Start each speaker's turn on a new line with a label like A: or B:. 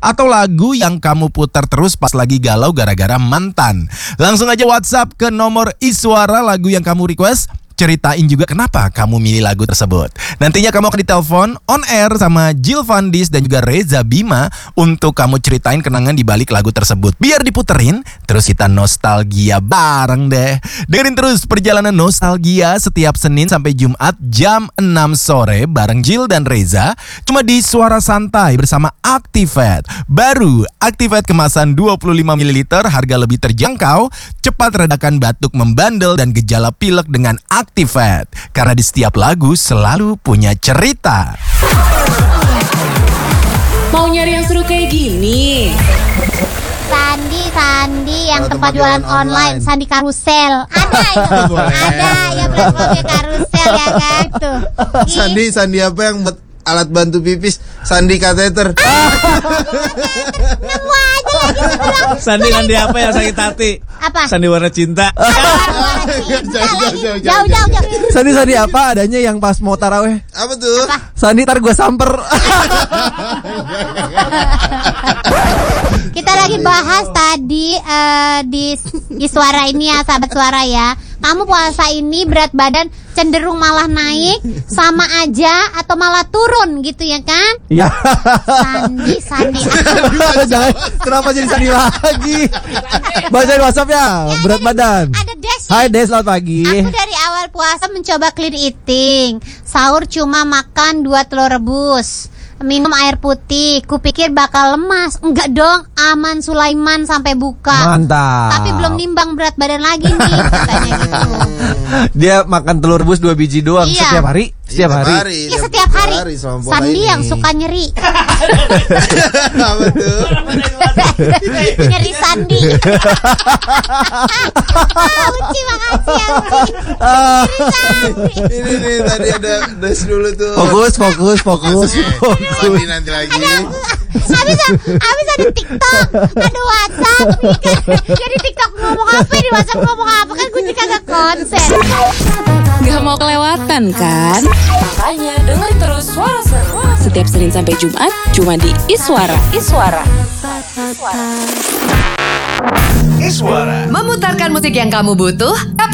A: atau lagu yang kamu putar terus pas lagi galau gara-gara mantan. Langsung aja WhatsApp ke nomor Iswara lagu yang kamu request. Ceritain juga kenapa kamu milih lagu tersebut. Nantinya kamu akan ditelepon on air sama Jill Vandis dan juga Reza Bima untuk kamu ceritain kenangan di balik lagu tersebut. Biar diputerin, terus kita nostalgia bareng deh. Dengerin terus perjalanan nostalgia setiap Senin sampai Jumat jam 6 sore bareng Jill dan Reza. Cuma di Suara Santai bersama Activate. Baru Activate kemasan 25 ml, harga lebih terjangkau. Cepat redakan batuk membandel dan gejala pilek dengan Activate, karena di setiap lagu selalu punya cerita.
B: Mau nyari yang seru kayak gini?
C: Sandi yang tempat jualan online, Sandi Karusel. Ada itu. Ada yang platformnya Karusel ya kan tuh.
D: Sandi apa yang buat alat bantu pipis? Sandi kateter.
C: Nemu aja lagi.
E: Sandi apa yang sakit hati?
C: Apa?
E: Sandi warna cinta.
C: Jauh.
F: Sandi apa adanya yang pas mau taraweh?
D: Apa tuh?
F: Sandi tar gue samper.
C: Kita lagi bahas tadi di suara ini ya, sahabat suara ya. Kamu puasa ini berat badan cenderung malah naik, sama aja atau malah turun gitu ya kan?
F: Iya.
C: Sandi.
F: Jangan, kenapa jadi Sandi lagi? Bacain WhatsApp ya, berat badan.
C: Ada Des.
F: Hai Des, selamat pagi.
C: Aku dari awal puasa mencoba clean eating. Sahur cuma makan 2 telur rebus, minum air putih. Kupikir bakal lemas. Enggak dong, aman Sulaiman sampai buka.
F: Mantap.
C: Tapi belum nimbang berat badan lagi nih, katanya gitu.
F: Dia makan telur rebus 2 biji doang.
C: Iya.
F: Setiap hari?
C: Ya setiap hari. Sandi yang suka nyeri.
D: Apa tuh?
C: Nyeri Sandi. Uci, makasih ya Uci.
D: Ini nih tadi ada Des dulu tuh.
F: Fokus.
D: Sandi nanti lagi.
C: Habis ada TikTok, ada WhatsApp. Jadi TikTok ngomong apa, di WhatsApp ngomong apa, kan gue juga gak konsen.
B: Gak mau kelewatan kan? Makanya dengerin terus Suara Seru setiap Senin sampai Jumat cuma di Iswara.
A: Iswara
G: Memutarkan musik yang kamu butuh kapan